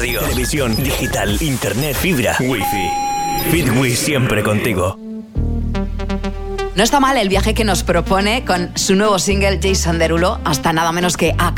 radio, televisión, digital, internet, fibra, wifi. Fitwi siempre contigo. No está mal el viaje que nos propone con su nuevo single Jason Derulo hasta nada menos que a